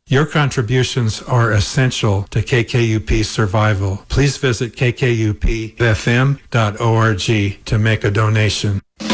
Your contributions are essential to KKUP's survival. Please visit kkupfm.org to make a donation.